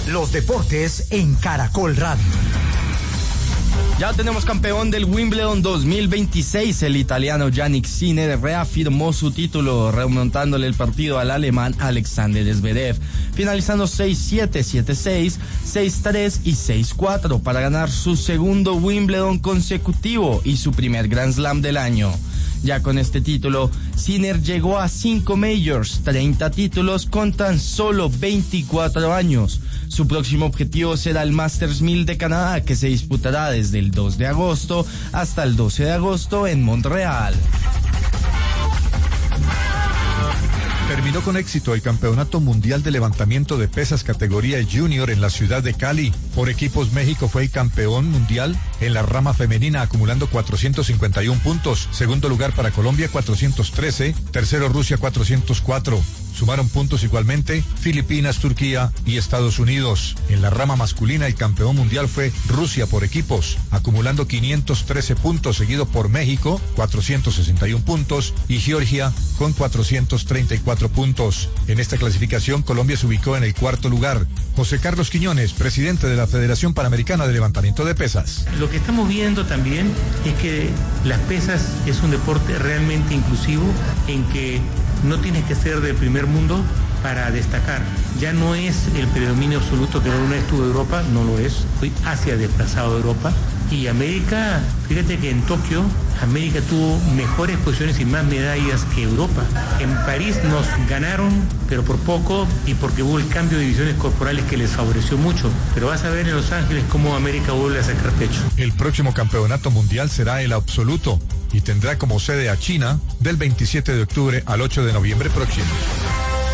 Los deportes en Caracol Radio. Ya tenemos campeón del Wimbledon 2026, el italiano Jannik Sinner reafirmó su título remontándole el partido al alemán Alexander Zverev, finalizando 6-7, 7-6, 6-3 y 6-4 para ganar su segundo Wimbledon consecutivo y su primer Grand Slam del año. Ya con este título, Sinner llegó a 5 majors, 30 títulos con tan solo 24 años. Su próximo objetivo será el Masters 1000 de Canadá, que se disputará desde el 2 de agosto hasta el 12 de agosto en Montreal. Terminó con éxito el Campeonato Mundial de Levantamiento de Pesas categoría Junior en la ciudad de Cali. Por equipos, México fue el campeón mundial en la rama femenina, acumulando 451 puntos. Segundo lugar para Colombia, 413. Tercero, Rusia, 404. Sumaron puntos igualmente Filipinas, Turquía y Estados Unidos. En la rama masculina, el campeón mundial fue Rusia por equipos, acumulando 513 puntos, seguido por México, 461 puntos, y Georgia con 434 puntos. En esta clasificación, Colombia se ubicó en el cuarto lugar. José Carlos Quiñones, presidente de la Federación Panamericana de Levantamiento de Pesas. Lo que estamos viendo también es que las pesas es un deporte realmente inclusivo, en que no tienes que ser del primer mundo para destacar. Ya no es el predominio absoluto que alguna vez tuvo Europa, no lo es. Hoy Asia ha desplazado a Europa. Y América, fíjate que en Tokio, América tuvo mejores posiciones y más medallas que Europa. En París nos ganaron, pero por poco, y porque hubo el cambio de divisiones corporales que les favoreció mucho. Pero vas a ver en Los Ángeles cómo América vuelve a sacar pecho. El próximo campeonato mundial será el absoluto y tendrá como sede a China del 27 de octubre al 8 de noviembre próximo.